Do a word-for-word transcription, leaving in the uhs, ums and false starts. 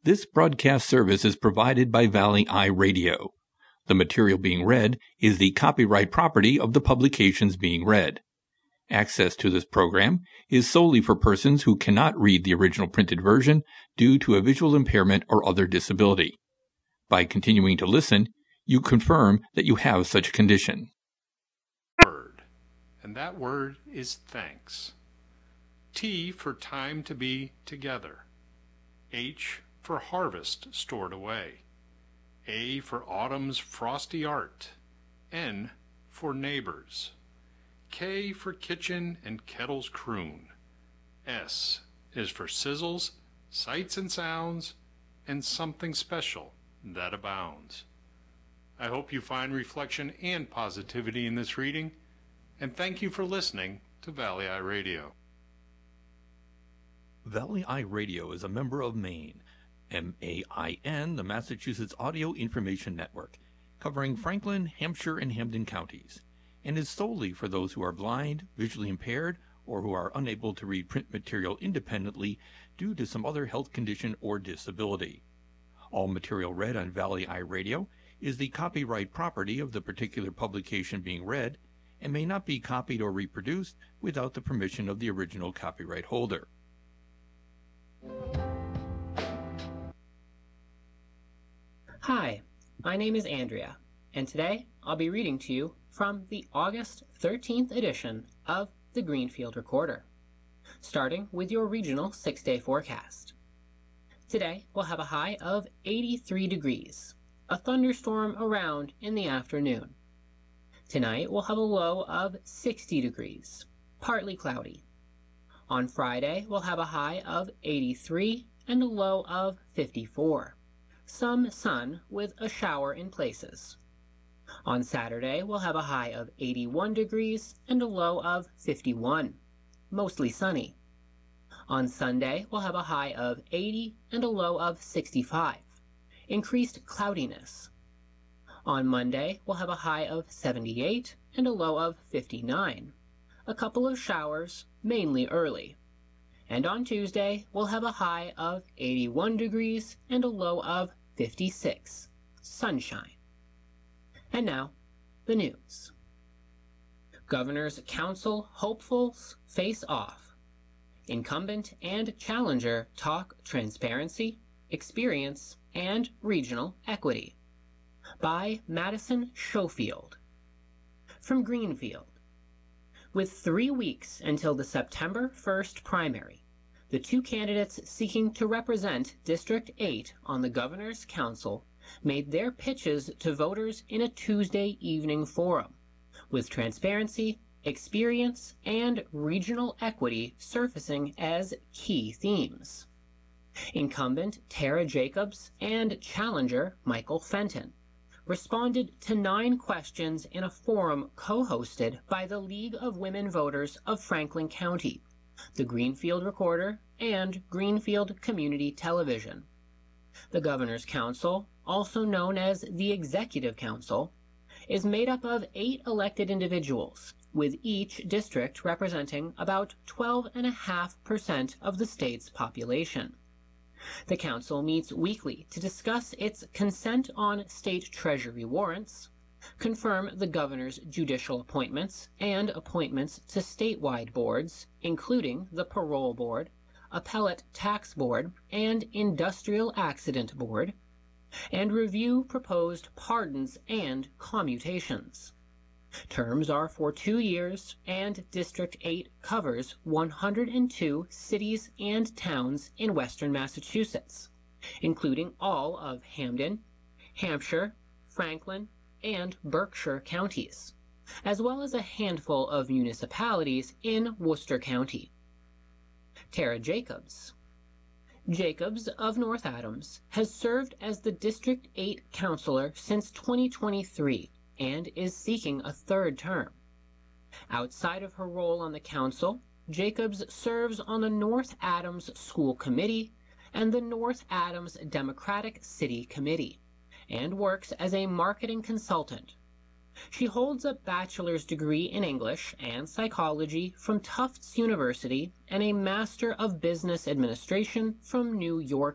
This broadcast service is provided by Valley Eye Radio. The material being read is the copyright property of the publications being read. Access to this program is solely for persons who cannot read the original printed version due to a visual impairment or other disability. By continuing to listen, you confirm that you have such a condition. Word, and that word is thanks. T for time to be together. H for harvest stored away. A for autumn's frosty art. N for neighbors. K for kitchen and kettles croon. S is for sizzles, sights and sounds, and something special that abounds. I hope you find reflection and positivity in this reading, and thank you for listening to Valley Eye Radio. Valley Eye Radio is a member of MAIN, M A I N, the Massachusetts Audio Information Network, covering Franklin, Hampshire, and Hampden counties, and is solely for those who are blind, visually impaired, or who are unable to read print material independently due to some other health condition or disability. All material read on Valley Eye Radio is the copyright property of the particular publication being read and may not be copied or reproduced without the permission of the original copyright holder. Hi, my name is Andrea, and today I'll be reading to you from the August thirteenth edition of the Greenfield Recorder, starting with your regional six-day forecast. Today we'll have a high of eighty-three degrees, a thunderstorm around in the afternoon. Tonight we'll have a low of sixty degrees, partly cloudy. On Friday we'll have a high of eighty-three and a low of fifty-four. Some sun with a shower in places. On Saturday, we'll have a high of eighty-one degrees and a low of fifty-one, mostly sunny. On Sunday, we'll have a high of eighty and a low of sixty-five, increased cloudiness. On Monday, we'll have a high of seventy-eight and a low of fifty-nine, a couple of showers, mainly early. And on Tuesday, we'll have a high of eighty-one degrees and a low of fifty-six, sunshine. And now, the news. Governor's Council hopefuls face off. Incumbent and challenger talk transparency, experience, and regional equity. By Madison Schofield. From Greenfield. With three weeks until the September first primary, the two candidates seeking to represent District eight on the Governor's Council made their pitches to voters in a Tuesday evening forum, with transparency, experience, and regional equity surfacing as key themes. Incumbent Tara Jacobs and challenger Michael Fenton responded to nine questions in a forum co-hosted by the League of Women Voters of Franklin County, the Greenfield Recorder, and Greenfield Community Television. The Governor's Council, also known as the Executive Council, is made up of eight elected individuals, with each district representing about twelve point five percent of the state's population. The council meets weekly to discuss its consent on state treasury warrants, confirm the governor's judicial appointments and appointments to statewide boards, including the Parole Board, Appellate Tax Board, and Industrial Accident Board, and review proposed pardons and commutations. Terms are for two years, and District eight covers one hundred two cities and towns in western Massachusetts, including all of Hampden, Hampshire, Franklin, and Berkshire counties, as well as a handful of municipalities in Worcester County. Tara Jacobs. Jacobs of North Adams has served as the District eight counselor since twenty twenty-three and is seeking a third term. Outside of her role on the council, Jacobs serves on the North Adams School Committee and the North Adams Democratic City Committee, and works as a marketing consultant. She holds a bachelor's degree in English and psychology from Tufts University and a Master of Business Administration from New York